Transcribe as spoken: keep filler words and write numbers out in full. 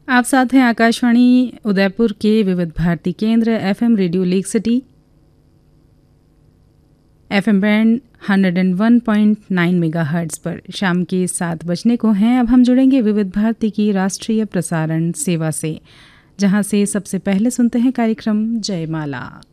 आप साथ हैं आकाशवाणी उदयपुर के विविध भारती केंद्र FM radio lake city FM band एक सौ एक पॉइंट नौ मेगाहर्ट्ज़ पर। शाम के सात बजने को हैं। अब हम जुड़ेंगे विविध भारती की राष्ट्रीय प्रसारण सेवा से, जहां से सबसे पहले सुनते हैं कार्यक्रम जयमाला।